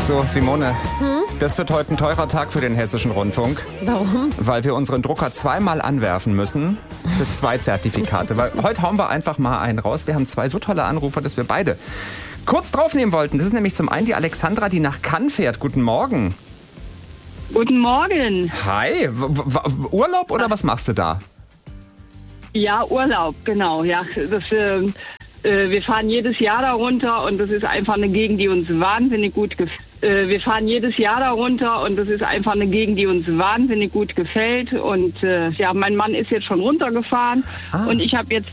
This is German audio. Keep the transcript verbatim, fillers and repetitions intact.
So, Simone, Hm? das wird heute ein teurer Tag für den Hessischen Rundfunk. Warum? Weil wir unseren Drucker zweimal anwerfen müssen für zwei Zertifikate. Weil heute hauen wir einfach mal einen raus. Wir haben zwei so tolle Anrufer, dass wir beide kurz draufnehmen wollten. Das ist nämlich zum einen die Alexandra, die nach Cannes fährt. Guten Morgen. Guten Morgen. Hi, w- w- Urlaub oder was machst du da? Ja, Urlaub, genau. Ja, das, äh, äh, wir fahren jedes Jahr da runter und das ist einfach eine Gegend, die uns wahnsinnig gut gefällt. Äh, wir fahren jedes Jahr da runter und das ist einfach eine Gegend, die uns wahnsinnig gut gefällt. Und äh, ja, mein Mann ist jetzt schon runtergefahren Ah. und ich habe jetzt